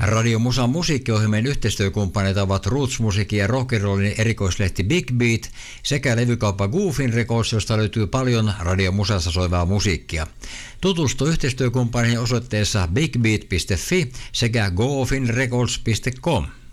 Radio Musan musiikkiohjelmien yhteistyökumppaneita ovat Roots Musiikin ja rock'n'rollin erikoislehti Big Beat sekä levykauppa Goofin Records, josta löytyy paljon Radio Musassa soivaa musiikkia. Tutustu yhteistyökumppaneihin osoitteessa bigbeat.fi sekä goofinrecords.com.